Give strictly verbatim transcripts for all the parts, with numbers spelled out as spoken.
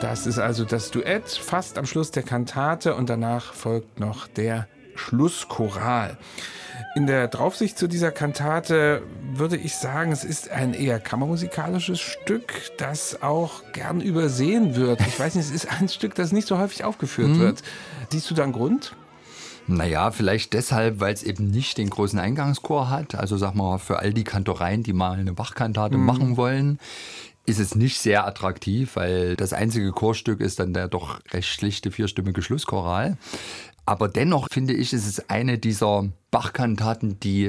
Das ist also das Duett fast am Schluss der Kantate und danach folgt noch der Schlusschoral. In der Draufsicht zu dieser Kantate würde ich sagen, es ist ein eher kammermusikalisches Stück, das auch gern übersehen wird. Ich weiß nicht, es ist ein Stück, das nicht so häufig aufgeführt mhm. wird. Siehst du da einen Grund? Naja, vielleicht deshalb, weil es eben nicht den großen Eingangschor hat. Also sag mal, für all die Kantoreien, die mal eine Bachkantate mhm. machen wollen, ist es nicht sehr attraktiv, weil das einzige Chorstück ist dann der doch recht schlichte vierstimmige Schlusschoral. Aber dennoch finde ich, ist es eine dieser Bachkantaten, die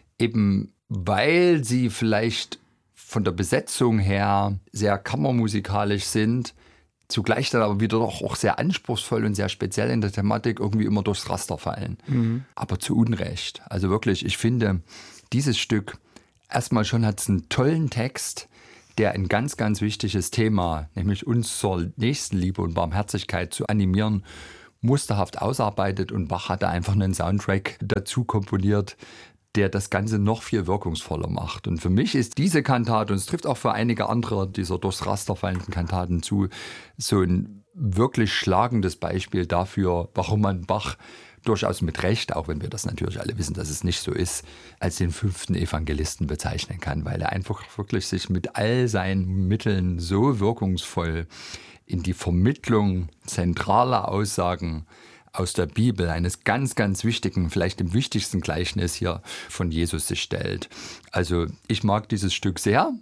eben, weil sie vielleicht von der Besetzung her sehr kammermusikalisch sind, zugleich dann aber wieder doch auch sehr anspruchsvoll und sehr speziell in der Thematik irgendwie immer durchs Raster fallen. Mhm. Aber zu Unrecht. Also wirklich, ich finde, dieses Stück, erstmal schon hat es einen tollen Text, der ein ganz, ganz wichtiges Thema, nämlich uns zur Nächstenliebe und Barmherzigkeit zu animieren, musterhaft ausarbeitet, und Bach hatte einfach einen Soundtrack dazu komponiert, der das Ganze noch viel wirkungsvoller macht. Und für mich ist diese Kantate, und es trifft auch für einige andere dieser durchs Raster fallenden Kantaten zu, so ein wirklich schlagendes Beispiel dafür, warum man Bach durchaus mit Recht, auch wenn wir das natürlich alle wissen, dass es nicht so ist, als den fünften Evangelisten bezeichnen kann, weil er einfach wirklich sich mit all seinen Mitteln so wirkungsvoll in die Vermittlung zentraler Aussagen aus der Bibel, eines ganz, ganz wichtigen, vielleicht dem wichtigsten Gleichnis hier von Jesus sich stellt. Also ich mag dieses Stück sehr.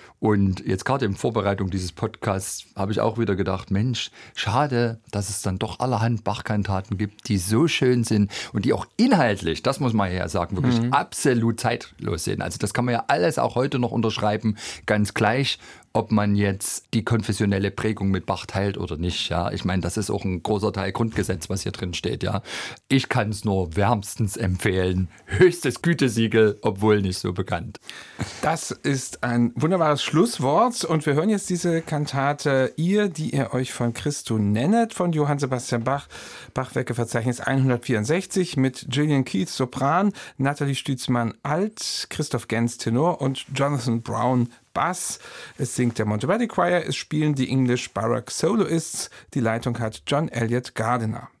Und jetzt gerade in Vorbereitung dieses Podcasts habe ich auch wieder gedacht, Mensch, schade, dass es dann doch allerhand Bachkantaten gibt, die so schön sind und die auch inhaltlich, das muss man ja sagen, wirklich mhm. absolut zeitlos sind. Also das kann man ja alles auch heute noch unterschreiben, ganz gleich, ob man jetzt die konfessionelle Prägung mit Bach teilt oder nicht. Ja, ich meine, das ist auch ein großer Teil Grundgesetz, was hier drin steht. Ja, ich kann es nur wärmstens empfehlen. Höchstes Gütesiegel, obwohl nicht so bekannt. Das ist ein wunderbares Schlusswort, und wir hören jetzt diese Kantate Ihr, die ihr euch von Christo nennet, von Johann Sebastian Bach, Bachwerkeverzeichnis hundertvierundsechzig, mit Gillian Keith Sopran, Nathalie Stützmann Alt, Christoph Gens Tenor und Jonathan Brown Bass. Es singt der Monteverdi Choir, es spielen die English Baroque Soloists, die Leitung hat John Elliott Gardiner.